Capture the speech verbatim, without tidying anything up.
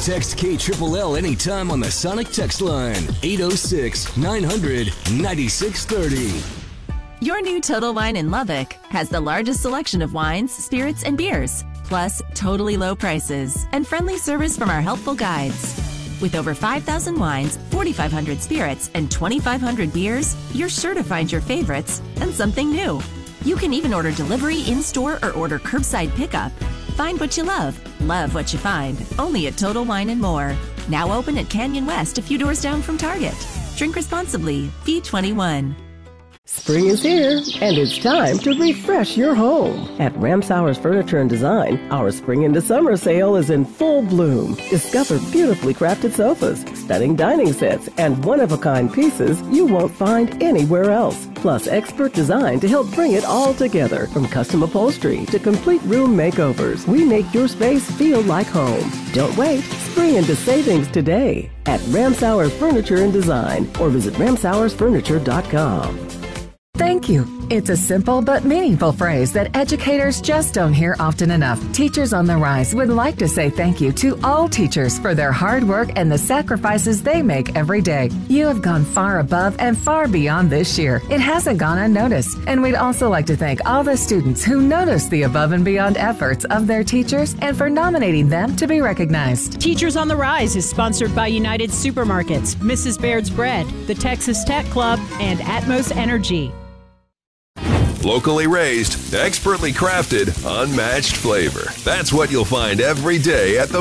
Text K L L anytime on the Sonic text line, eight oh six, nine hundred, ninety-six thirty. Your new Total Wine in Lubbock has the largest selection of wines, spirits, and beers, plus totally low prices and friendly service from our helpful guides. With over five thousand wines, forty-five hundred spirits, and twenty-five hundred beers, you're sure to find your favorites and something new. You can even order delivery in-store or order curbside pickup. Find what you love, love what you find, only at Total Wine and More. Now open at Canyon West, a few doors down from Target. Drink responsibly. B twenty-one. Spring is here, and it's time to refresh your home. At Ramsauer's Furniture and Design, our spring into summer sale is in full bloom. Discover beautifully crafted sofas, stunning dining sets, and one-of-a-kind pieces you won't find anywhere else. Plus expert design to help bring it all together. From custom upholstery to complete room makeovers, we make your space feel like home. Don't wait. Spring into savings today at Ramsauer's Furniture and Design or visit ramsauers furniture dot com. Thank you. It's a simple but meaningful phrase that educators just don't hear often enough. Teachers on the Rise would like to say thank you to all teachers for their hard work and the sacrifices they make every day. You have gone far above and far beyond this year. It hasn't gone unnoticed. And we'd also like to thank all the students who noticed the above and beyond efforts of their teachers and for nominating them to be recognized. Teachers on the Rise is sponsored by United Supermarkets, Missus Baird's Bread, the Texas Tech Club, and Atmos Energy. Locally raised, expertly crafted, unmatched flavor. That's what you'll find every day at the